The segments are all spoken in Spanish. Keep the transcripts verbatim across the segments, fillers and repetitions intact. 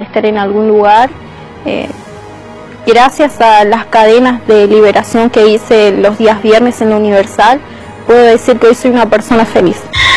estar en algún lugar. Eh, gracias a las cadenas de liberación que hice los días viernes en la Universal, puedo decir que hoy soy una persona feliz.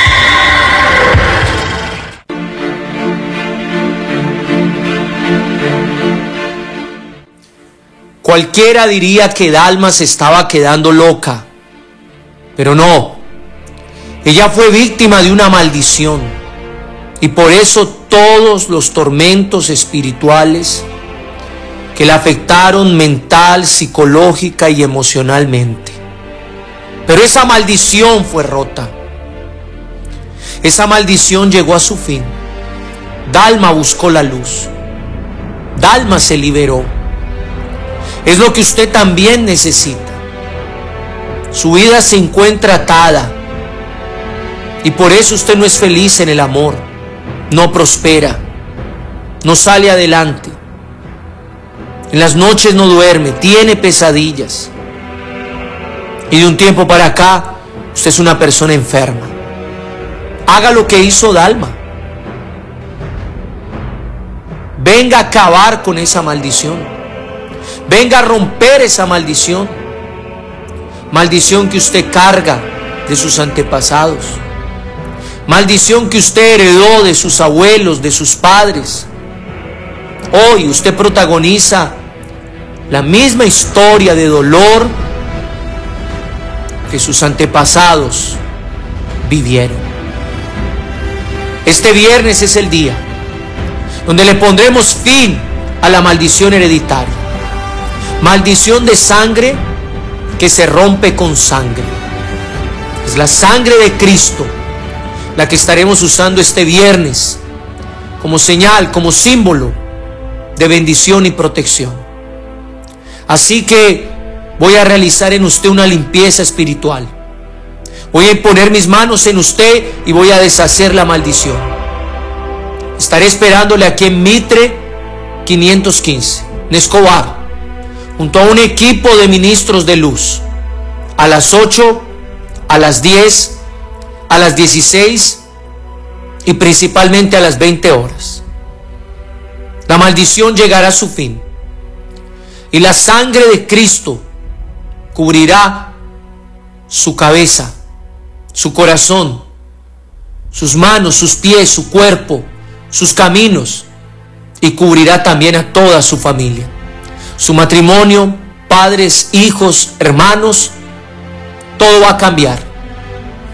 Cualquiera diría que Dalma se estaba quedando loca, pero no. Ella fue víctima de una maldición y por eso todos los tormentos espirituales que la afectaron mental, psicológica y emocionalmente. Pero esa maldición fue rota. Esa maldición llegó a su fin. Dalma buscó la luz. Dalma se liberó. Es lo que usted también necesita. Su vida se encuentra atada y por eso usted no es feliz en el amor, no prospera, no sale adelante. En las noches no duerme, tiene pesadillas. Y de un tiempo para acá, usted es una persona enferma. Haga lo que hizo Dalma. Venga a acabar con esa maldición. Venga a romper esa maldición. Maldición que usted carga de sus antepasados. Maldición que usted heredó de sus abuelos, de sus padres. Hoy usted protagoniza la misma historia de dolor que sus antepasados vivieron. Este viernes es el día donde le pondremos fin a la maldición hereditaria. Maldición de sangre que se rompe con sangre. Es la sangre de Cristo la que estaremos usando este viernes como señal, como símbolo de bendición y protección. Así que voy a realizar en usted una limpieza espiritual. Voy a imponer mis manos en usted y voy a deshacer la maldición. Estaré esperándole aquí en Mitre quinientos quince, en Escobar, junto a un equipo de ministros de luz, a las ocho, a las diez, a las dieciséis y principalmente a las veinte horas. La maldición llegará a su fin y la sangre de Cristo cubrirá su cabeza, su corazón, sus manos, sus pies, su cuerpo, sus caminos, y cubrirá también a toda su familia. Su matrimonio, padres, hijos, hermanos, todo va a cambiar.